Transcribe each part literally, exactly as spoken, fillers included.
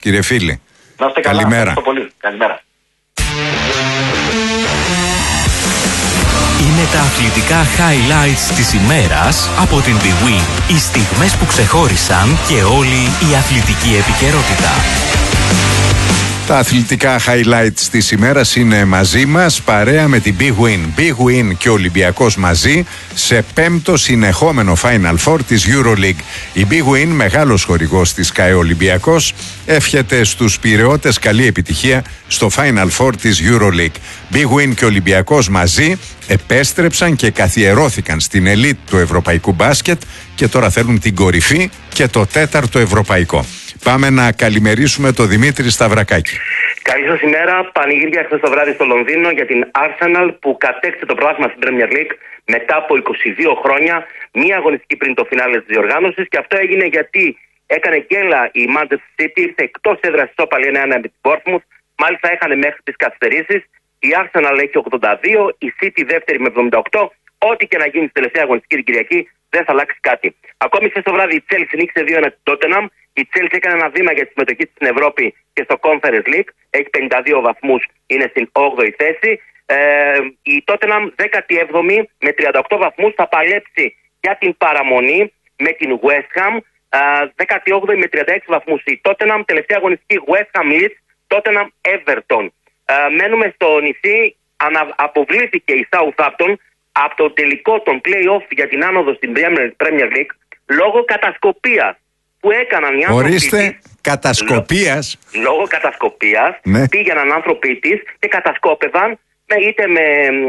κύριε φίλη. Να είστε καλά. Καλημέρα. Ευχαριστώ πολύ. Καλημέρα. Είναι τα αθλητικά highlights της ημέρας από την Big Win. Οι στιγμές που ξεχώρισαν και όλη η αθλητική επικαιρότητα. Τα αθλητικά highlights της ημέρας είναι μαζί μας, παρέα με την Big Win. Big Win και ο Ολυμπιακός μαζί σε πέμπτο συνεχόμενο Final Four της EuroLeague. Η Big Win, μεγάλος χορηγός της ΚΑΕ Ολυμπιακός, εύχεται στους πειραιώτες καλή επιτυχία στο Final Four της EuroLeague. Big Win και ο Ολυμπιακός μαζί επέστρεψαν και καθιερώθηκαν στην ελίτ του ευρωπαϊκού μπάσκετ και τώρα θέλουν την κορυφή και το τέταρτο ευρωπαϊκό. Πάμε να καλημερίσουμε τον Δημήτρη Σταυρακάκη. Καλή σας ημέρα. Πανηγύρια χθες το βράδυ στο Λονδίνο για την Arsenal που κατέκτησε το πρωτάθλημα στην Premier League μετά από είκοσι δύο χρόνια, μία αγωνιστική πριν το φινάλε της διοργάνωσης, και αυτό έγινε γιατί έκανε γκέλα η Manchester City, ήρθε εκτός έδρας της όπαλη ένα ένα με την Bournemouth, μάλιστα έχανε μέχρι τις καθυστερήσεις. Η Arsenal έχει ογδόντα δύο, η City δεύτερη με εβδομήντα οκτώ. Ό,τι και να γίνει στη τελευταία αγωνιστική την Κυριακή δεν θα αλλάξει κάτι. Ακόμη χθες το βράδυ η Chelsea νίκησε δύο ένα την Tottenham. Η Chelsea έκανε ένα βήμα για τη συμμετοχή στην Ευρώπη και στο Conference League. Έχει πενήντα δύο βαθμούς, είναι στην όγδοη θέση. Ε, η Tottenham δέκατη έβδομη με τριάντα οκτώ βαθμούς θα παλέψει για την παραμονή με την West Ham. Ε, δέκατη όγδοη με τριάντα έξι βαθμούς η Tottenham. Τελευταία αγωνιστική West Ham Leeds, Tottenham Everton. Ε, μένουμε στο νησί. Ανα, αποβλήθηκε η Southampton από το τελικό των play-off για την άνοδο στην Premier League λόγω κατασκοπίας που έκαναν οι άνθρωποι. Ορίστε, κατασκοπίας. Λόγω κατασκοπίας, ναι. Πήγαιναν άνθρωποι της και κατασκόπευαν με, είτε με,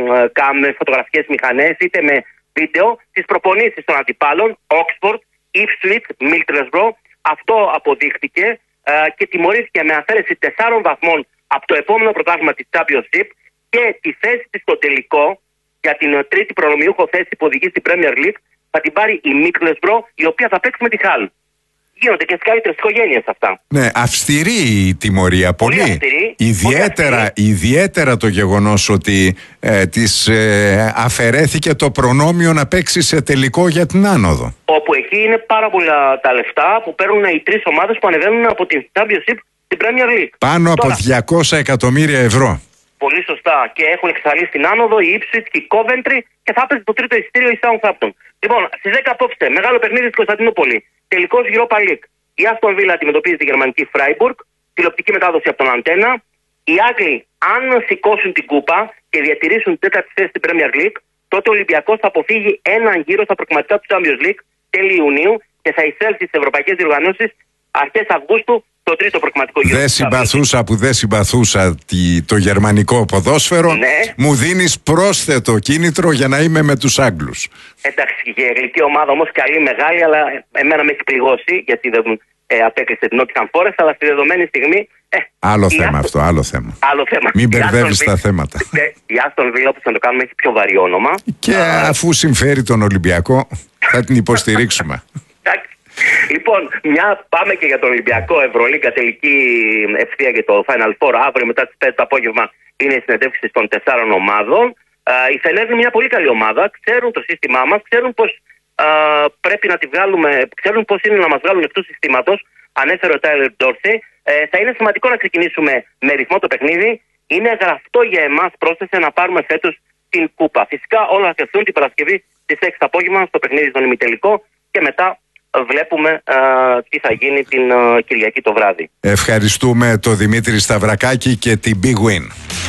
με φωτογραφικές μηχανές είτε με βίντεο τις προπονήσεις των αντιπάλων Oxford, Ipswich, Middlesbrough. Αυτό αποδείχτηκε ε, και τιμωρήθηκε με αφαίρεση τεσσάρων βαθμών από το επόμενο πρωτάθλημα της Championship και τη θέση της στο τελικό για την τρίτη προνομιούχο θέση που οδηγεί στην Premier League θα την πάρει η Middlesbrough, η οποία θα παίξει με τη Hull. Γίνονται και στις καλύτερες οικογένειες αυτά. Ναι, αυστηρή η τιμωρία, πολύ. Πολύ αυστηρή. Ιδιαίτερα, πολύ αυστηρή. ιδιαίτερα το γεγονός ότι ε, της ε, αφαιρέθηκε το προνόμιο να παίξει σε τελικό για την άνοδο. Όπου εκεί είναι πάρα πολλά τα λεφτά που παίρνουν οι τρεις ομάδες που ανεβαίνουν από την Championship στην Premier League. Πάνω Τώρα, από διακόσια εκατομμύρια ευρώ. Πολύ σωστά. Και έχουν εξαλείψει την άνοδο η Ipswich και η Coventry και θα παίζει το τρίτο εισιτήριο η Southampton. Λοιπόν, στις δέκα απόψε, μεγάλο παιχνίδι στην Κωνσταντινούπολη. Τελικός Europa League. Η Aston Villa αντιμετωπίζει τη γερμανική Freiburg. Τηλεοπτική μετάδοση από τον Αντένα. Οι Άγγλοι, αν σηκώσουν την κούπα και διατηρήσουν την τέταρτη θέση στην Premier League, τότε ο Ολυμπιακός θα αποφύγει έναν γύρο στα προκριματικά του Champions League τέλη Ιουνίου και θα εισέλθει στις ευρωπαϊκές διοργανώσεις αρχές Αυγούστου. Το τρίτο προκριματικό γύρο. Δεν συμπαθούσα που δεν συμπαθούσα τη, το γερμανικό ποδόσφαιρο. Ναι. Μου δίνεις πρόσθετο κίνητρο για να είμαι με τους Άγγλους. Εντάξει, η γαλλική ομάδα όμως καλή, μεγάλη, αλλά εμένα με έχει πληγώσει γιατί δεν ε, απέκλεισε την Nottingham Forest, αλλά στη δεδομένη στιγμή. Ε, άλλο θέμα Άστον... αυτό, άλλο θέμα. Άλλο θέμα. Μην μπερδεύεις τα θέματα. Η Aston Villa, όπως να το κάνουμε, έχει πιο βαρύ όνομα. Και Α... αφού συμφέρει τον Ολυμπιακό, θα την υποστηρίξουμε. Λοιπόν, μια πάμε και για τον Ολυμπιακό. Ευρωλίγκα τελική ευθεία για το Final Four. Αύριο μετά τις πέντε το απόγευμα είναι η συνεντεύξη των τεσσάρων ομάδων. Η Φενέρ είναι μια πολύ καλή ομάδα. Ξέρουν το σύστημά μας, ξέρουν πως α, πρέπει να τη βγάλουμε, ξέρουν πως είναι να μας βγάλουν εκτός συστήματος. Ανέφερε ο Τάιλερ Ντόρσι. Ε, θα είναι σημαντικό να ξεκινήσουμε με ρυθμό το παιχνίδι. Είναι γραφτό για εμάς πρόσθεση να πάρουμε φέτος την κούπα. Φυσικά όλα θα κρυφθούν την Παρασκευή στις έξι το απόγευμα στο παιχνίδι στον ημιτελικό και μετά βλέπουμε α, τι θα γίνει την α, Κυριακή το βράδυ. Ευχαριστούμε τον Δημήτρη Σταυρακάκη και την Big Win.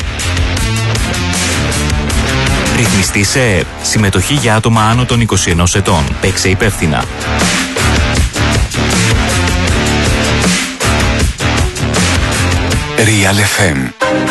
Ρυθμιστή σε ΕΕΠ. Συμμετοχή για άτομα άνω των είκοσι ενός ετών. Παίξε υπεύθυνα. Real εφ εμ